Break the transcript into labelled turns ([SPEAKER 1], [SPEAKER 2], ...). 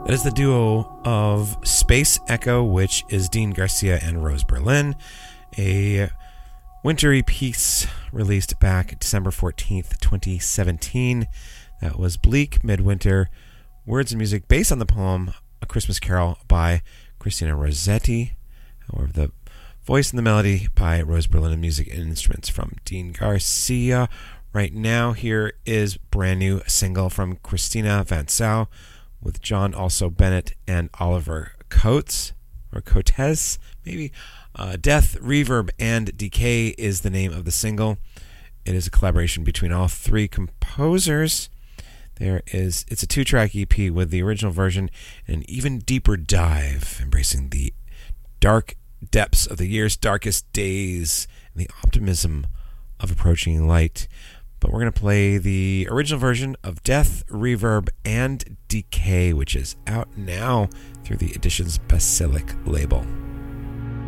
[SPEAKER 1] That is the duo of Space Echo, which is Dean Garcia and Rose Berlin. A wintry piece released back December 14th, 2017. That was Bleak Midwinter. Words and music based on the poem A Christmas Carol by Christina Rossetti. However, the voice and the melody by Rose Berlin, and music and instruments from Dean Garcia. Right now, here is brand new single from Christina Van Zyl with John Also Bennett and Oliver Coates, or Coates, maybe. Death, Reverb, and Decay is the name of the single. It is a collaboration between all three composers. It's a 2-track EP with the original version and an even deeper dive, embracing the dark depths of the year's darkest days and the optimism of approaching light. But we're going to play the original version of Death, Reverb, and Decay, which is out now through the Editions Basilic label.